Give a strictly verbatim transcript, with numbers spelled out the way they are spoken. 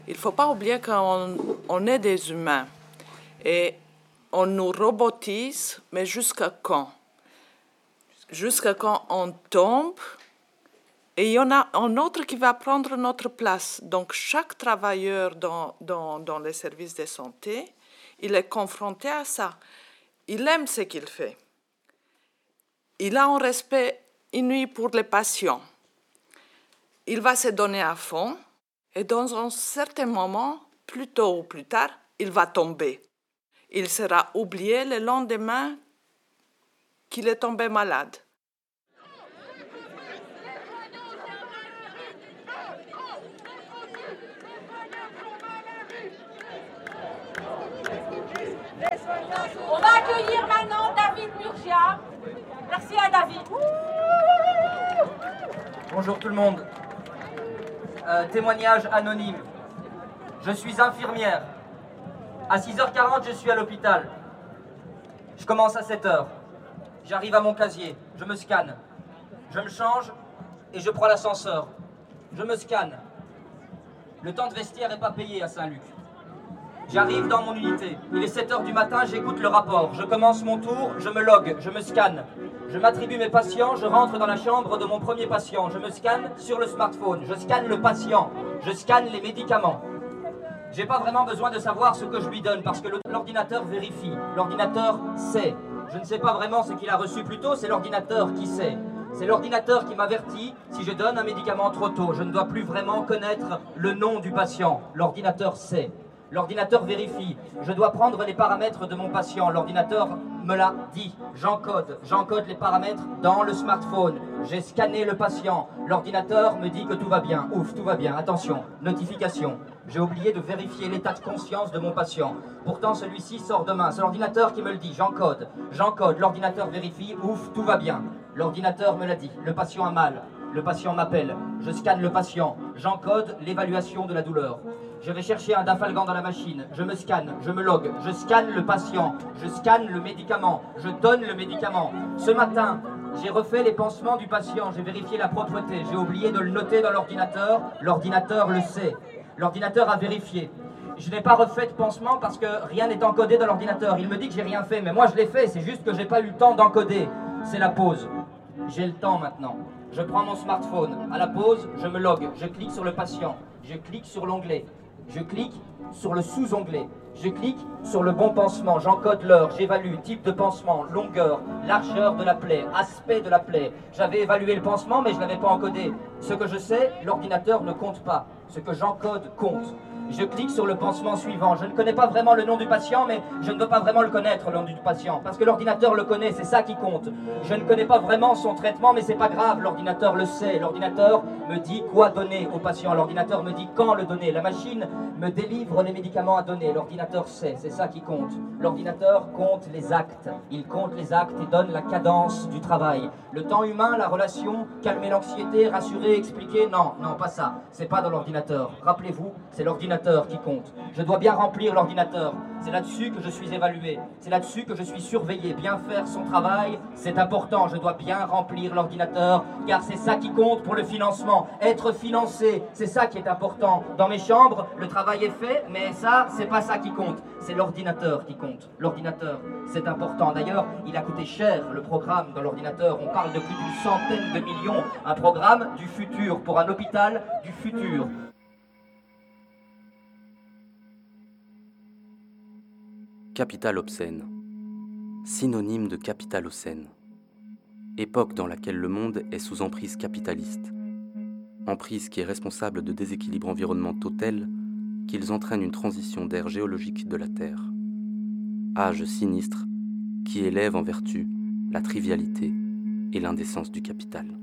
Il ne faut pas oublier qu'on on est des humains et on nous robotise, mais jusqu'à quand? Jusqu'à quand on tombe et il y en a un autre qui va prendre notre place. Donc chaque travailleur dans, dans, dans les services de santé, il est confronté à ça. Il aime ce qu'il fait. Il a un respect inouï pour les patients. Il va se donner à fond et dans un certain moment, plus tôt ou plus tard, il va tomber. Il sera oublié le lendemain qu'il est tombé malade. On va accueillir maintenant David Murgia. Merci à David. Bonjour tout le monde. Euh, témoignage anonyme. Je suis infirmière. À six heures quarante, je suis à l'hôpital. Je commence à sept heures. J'arrive à mon casier. Je me scanne. Je me change et je prends l'ascenseur. Je me scanne. Le temps de vestiaire n'est pas payé à Saint-Luc. J'arrive dans mon unité. Il est sept heures du matin, j'écoute le rapport. Je commence mon tour, je me logue, je me scanne. Je m'attribue mes patients, je rentre dans la chambre de mon premier patient. Je me scanne sur le smartphone. Je scanne le patient. Je scanne les médicaments. J'ai pas vraiment besoin de savoir ce que je lui donne parce que l'ordinateur vérifie. L'ordinateur sait. Je ne sais pas vraiment ce qu'il a reçu plus tôt, c'est l'ordinateur qui sait. C'est l'ordinateur qui m'avertit si je donne un médicament trop tôt. Je ne dois plus vraiment connaître le nom du patient. L'ordinateur sait. L'ordinateur vérifie. Je dois prendre les paramètres de mon patient. L'ordinateur me l'a dit. J'encode. J'encode les paramètres dans le smartphone. J'ai scanné le patient. L'ordinateur me dit que tout va bien. Ouf, tout va bien. Attention, notification. J'ai oublié de vérifier l'état de conscience de mon patient. Pourtant, celui-ci sort demain. C'est l'ordinateur qui me le dit. J'encode. J'encode. L'ordinateur vérifie. Ouf, tout va bien. L'ordinateur me l'a dit. Le patient a mal. Le patient m'appelle. Je scanne le patient. J'encode l'évaluation de la douleur. Je vais chercher un dafalgan dans la machine. Je me scanne, je me logue, je scanne le patient, je scanne le médicament, je donne le médicament. Ce matin, j'ai refait les pansements du patient, j'ai vérifié la propreté, j'ai oublié de le noter dans l'ordinateur, l'ordinateur le sait. L'ordinateur a vérifié. Je n'ai pas refait de pansement parce que rien n'est encodé dans l'ordinateur. Il me dit que j'ai rien fait, mais moi je l'ai fait, c'est juste que j'ai pas eu le temps d'encoder. C'est la pause. J'ai le temps maintenant. Je prends mon smartphone. À la pause, je me logue, je clique sur le patient, je clique sur l'onglet. Je clique sur le sous-onglet. Je clique sur le bon pansement. J'encode l'heure, j'évalue type de pansement, longueur, largeur de la plaie, aspect de la plaie. J'avais évalué le pansement, mais je ne l'avais pas encodé. Ce que je sais, l'ordinateur ne compte pas. Ce que j'encode compte. Je clique sur le pansement suivant. Je ne connais pas vraiment le nom du patient, mais je ne veux pas vraiment le connaître, le nom du patient. Parce que l'ordinateur le connaît, c'est ça qui compte. Je ne connais pas vraiment son traitement, mais c'est pas grave, l'ordinateur le sait. L'ordinateur me dit quoi donner au patient. L'ordinateur me dit quand le donner. La machine me délivre les médicaments à donner. L'ordinateur sait, c'est ça qui compte. L'ordinateur compte les actes. Il compte les actes et donne la cadence du travail. Le temps humain, la relation, calmer l'anxiété, rassurer, expliquer, non, non, pas ça. C'est pas dans l'ordinateur. Rappelez-vous, c'est l'ordinateur qui compte. Je dois bien remplir l'ordinateur. C'est là-dessus que je suis évalué. C'est là-dessus que je suis surveillé. Bien faire son travail, c'est important. Je dois bien remplir l'ordinateur, car c'est ça qui compte pour le financement. Être financé, c'est ça qui est important. Dans mes chambres, le travail est fait, mais ça, c'est pas ça qui compte. C'est l'ordinateur qui compte. L'ordinateur, c'est important. D'ailleurs, il a coûté cher, le programme dans l'ordinateur. On parle de plus d'une centaine de millions. Un programme du futur, pour un hôpital du futur. Capitale obscène, synonyme de capitalocène, époque dans laquelle le monde est sous emprise capitaliste, emprise qui est responsable de déséquilibres environnementaux tels qu'ils entraînent une transition d'ère géologique de la Terre, âge sinistre qui élève en vertu la trivialité et l'indécence du capital.